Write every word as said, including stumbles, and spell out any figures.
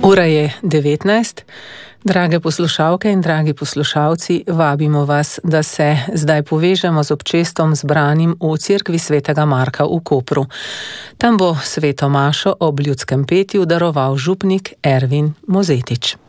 Ura je devetnajst. Drage poslušalke in dragi poslušalci, vabimo vas, da se zdaj povežemo z občestvom zbranim v cerkvi svetega Marka v Kopru. Tam bo sveto mašo ob ljudskem petju daroval župnik Ervin Mozetič.